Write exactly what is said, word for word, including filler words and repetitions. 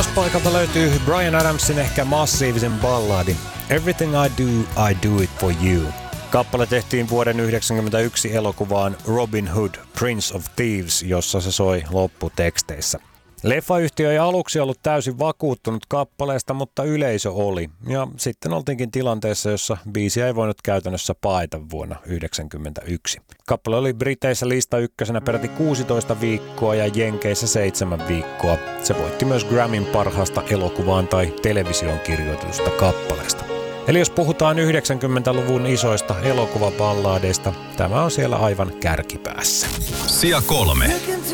Kolmospaikalta löytyy Bryan Adamsin ehkä massiivisen balladin Everything I Do, I Do It For You. Kappale tehtiin vuoden yhdeksänkymmentäyksi elokuvaan Robin Hood, Prince of Thieves, jossa se soi lopputeksteissä. Leffayhtiö ei aluksi ollut täysin vakuuttunut kappaleesta, mutta yleisö oli. Ja sitten oltiinkin tilanteessa, jossa biisiä ei voinut käytännössä paeta vuonna yhdeksänkymmentäyksi. Kappale oli Briteissä lista ykkösenä peräti kuusitoista viikkoa ja Jenkeissä seitsemän viikkoa. Se voitti myös Grammyn parhaasta elokuvaan tai television kirjoitusta kappaleesta. Eli jos puhutaan yhdeksänkymmentäluvun isoista elokuvaballadeista, tämä on siellä aivan kärkipäässä. Sija kolme.